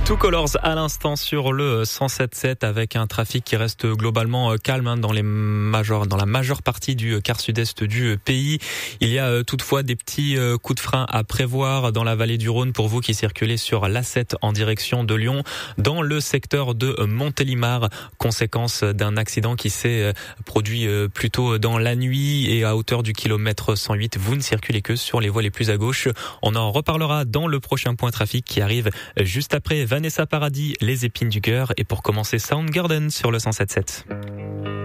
Two Colors à l'instant sur le 107.7 avec un trafic qui reste globalement calme dans la majeure partie du quart sud-est du pays. Il y a toutefois des petits coups de frein à prévoir dans la vallée du Rhône pour vous qui circulez sur l'A7 en direction de Lyon, dans le secteur de Montélimar, conséquence d'un accident qui s'est produit plus tôt dans la nuit et à hauteur du kilomètre 108. Vous ne circulez que sur les voies les plus à gauche. On en reparlera dans le prochain point trafic qui arrive juste après Vanessa Paradis, Les Épines du Cœur, et pour commencer Soundgarden sur le 107.7.